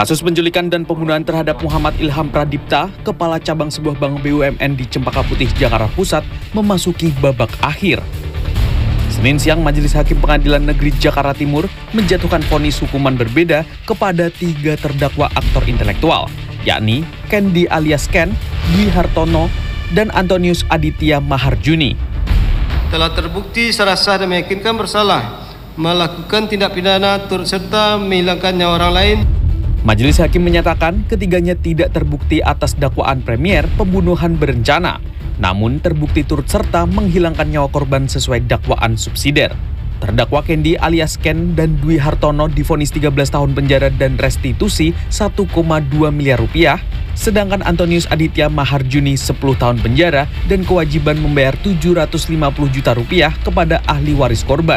Kasus penculikan dan pembunuhan terhadap Muhammad Ilham Pradipta, kepala cabang sebuah bank BUMN di Cempaka Putih, Jakarta Pusat, memasuki babak akhir. Senin siang, Majelis Hakim Pengadilan Negeri Jakarta Timur menjatuhkan vonis hukuman berbeda kepada 3 terdakwa aktor intelektual, yakni Kendi alias Ken, Dwi Hartono, dan Antonius Aditya Maharjuni. Telah terbukti secara sah dan meyakinkan bersalah melakukan tindak pidana turut serta menghilangkan nyawa orang lain. Majelis Hakim menyatakan ketiganya tidak terbukti atas dakwaan premier pembunuhan berencana, namun terbukti turut serta menghilangkan nyawa korban sesuai dakwaan subsidiar. Terdakwa Kendi alias Ken dan Dwi Hartono divonis 13 tahun penjara dan restitusi 1,2 miliar rupiah, sedangkan Antonius Aditya Maharjuni 10 tahun penjara dan kewajiban membayar 750 juta rupiah kepada ahli waris korban.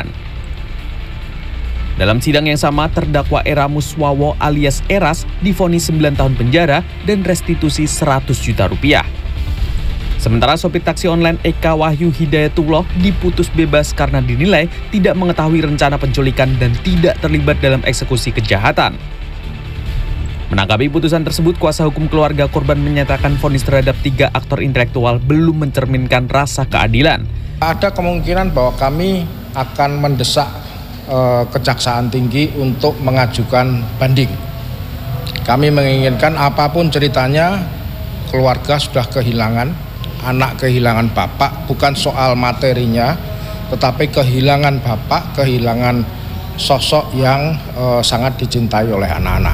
Dalam sidang yang sama, terdakwa Eramus Wawo alias Eras divonis 9 tahun penjara dan restitusi 100 juta rupiah. Sementara sopir taksi online Eka Wahyu Hidayatullah diputus bebas karena dinilai tidak mengetahui rencana penculikan dan tidak terlibat dalam eksekusi kejahatan. Menanggapi putusan tersebut, kuasa hukum keluarga korban menyatakan vonis terhadap 3 aktor intelektual belum mencerminkan rasa keadilan. Ada kemungkinan bahwa kami akan mendesak Kejaksaan Tinggi untuk mengajukan banding. Kami menginginkan apapun ceritanya, keluarga sudah kehilangan, anak kehilangan bapak, bukan soal materinya, tetapi kehilangan bapak, kehilangan sosok yang sangat dicintai oleh anak-anak.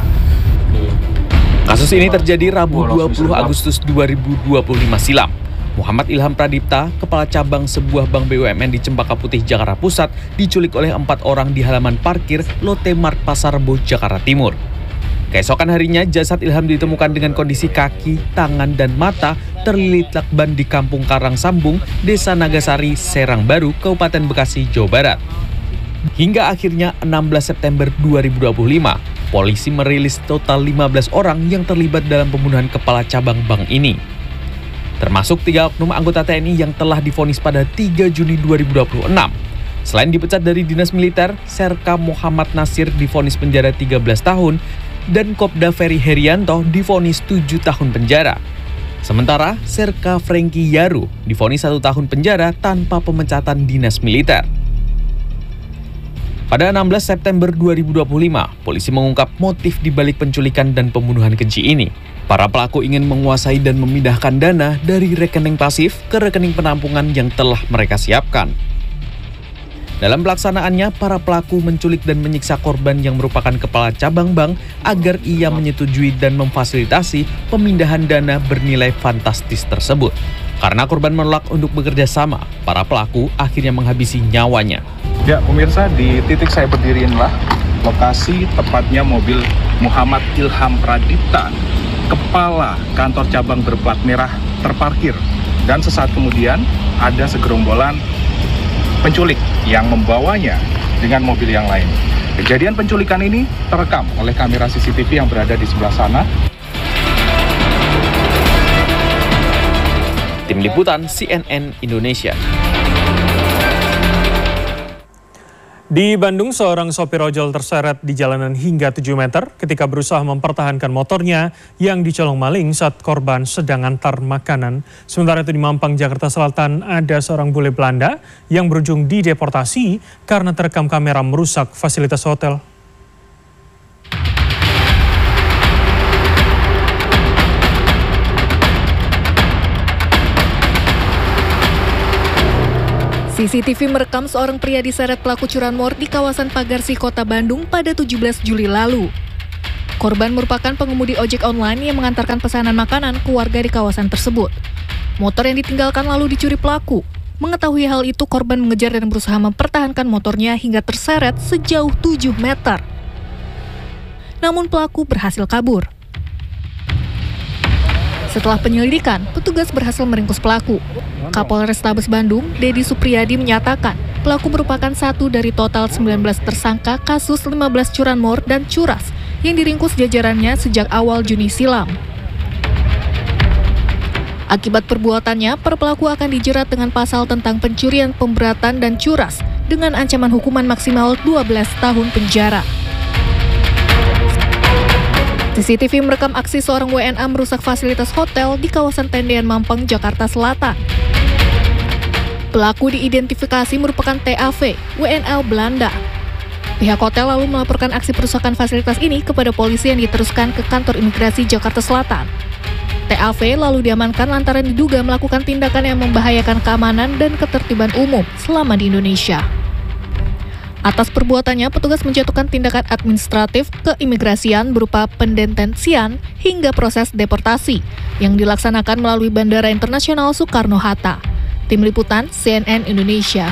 Kasus ini terjadi Rabu 20 Agustus 2025 silam. Muhammad Ilham Pradipta, kepala cabang sebuah bank BUMN di Cempaka Putih, Jakarta Pusat, diculik oleh 4 orang di halaman parkir Lotte Mart Pasar Rebo, Jakarta Timur. Keesokan harinya, jasad Ilham ditemukan dengan kondisi kaki, tangan, dan mata terlilit lakban di Kampung Karang Sambung, Desa Nagasari, Serang Baru, Kabupaten Bekasi, Jawa Barat. Hingga akhirnya 16 September 2025, polisi merilis total 15 orang yang terlibat dalam pembunuhan kepala cabang bank ini. Termasuk 3 oknum anggota TNI yang telah divonis pada 3 Juni 2026. Selain dipecat dari dinas militer, Serka Muhammad Nasir divonis penjara 13 tahun dan Kopda Ferry Herianto divonis 7 tahun penjara. Sementara Serka Franky Yaru divonis 1 tahun penjara tanpa pemecatan dinas militer. Pada 16 September 2025, polisi mengungkap motif dibalik penculikan dan pembunuhan keji ini. Para pelaku ingin menguasai dan memindahkan dana dari rekening pasif ke rekening penampungan yang telah mereka siapkan. Dalam pelaksanaannya, para pelaku menculik dan menyiksa korban yang merupakan kepala cabang bank agar ia menyetujui dan memfasilitasi pemindahan dana bernilai fantastis tersebut. Karena korban menolak untuk bekerja sama, para pelaku akhirnya menghabisi nyawanya. Ya, pemirsa, di titik saya berdiri inilah lokasi tepatnya mobil Muhammad Ilham Pradipta, kepala kantor cabang berplat merah, terparkir. Dan sesaat kemudian ada segerombolan penculik yang membawanya dengan mobil yang lain. Kejadian penculikan ini terekam oleh kamera CCTV yang berada di sebelah sana. Tim Liputan CNN Indonesia. Di Bandung, seorang sopir ojol terseret di jalanan hingga 7 meter ketika berusaha mempertahankan motornya yang dicolong maling saat korban sedang antar makanan. Sementara itu di Mampang, Jakarta Selatan, ada seorang bule Belanda yang berujung dideportasi karena terekam kamera merusak fasilitas hotel. CCTV merekam seorang pria diseret pelaku curanmor di kawasan Pagarsi, Kota Bandung pada 17 Juli lalu. Korban merupakan pengemudi ojek online yang mengantarkan pesanan makanan ke warga di kawasan tersebut. Motor yang ditinggalkan lalu dicuri pelaku. Mengetahui hal itu, korban mengejar dan berusaha mempertahankan motornya hingga terseret sejauh 7 meter. Namun pelaku berhasil kabur. Setelah penyelidikan, petugas berhasil meringkus pelaku. Kapolrestabes Bandung, Dedi Supriyadi menyatakan, pelaku merupakan satu dari total 19 tersangka kasus 15 curanmor dan curas yang diringkus jajarannya sejak awal Juni silam. Akibat perbuatannya, para pelaku akan dijerat dengan pasal tentang pencurian, pemberatan, dan curas dengan ancaman hukuman maksimal 12 tahun penjara. CCTV merekam aksi seorang WNA merusak fasilitas hotel di kawasan Tendean Mampang, Jakarta Selatan. Pelaku diidentifikasi merupakan TAV, WNA Belanda. Pihak hotel lalu melaporkan aksi perusakan fasilitas ini kepada polisi yang diteruskan ke kantor imigrasi Jakarta Selatan. TAV lalu diamankan lantaran diduga melakukan tindakan yang membahayakan keamanan dan ketertiban umum selama di Indonesia. Atas perbuatannya, petugas menjatuhkan tindakan administratif keimigrasian berupa pendetensian hingga proses deportasi yang dilaksanakan melalui Bandara Internasional Soekarno-Hatta. Tim Liputan CNN Indonesia.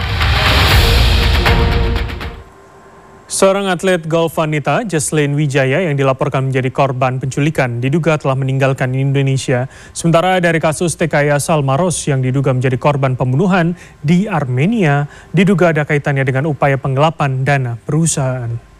Seorang atlet golf wanita, Jesslyn Wijaya, yang dilaporkan menjadi korban penculikan, diduga telah meninggalkan Indonesia. Sementara dari kasus TKI asal Maros yang diduga menjadi korban pembunuhan di Armenia, diduga ada kaitannya dengan upaya penggelapan dana perusahaan.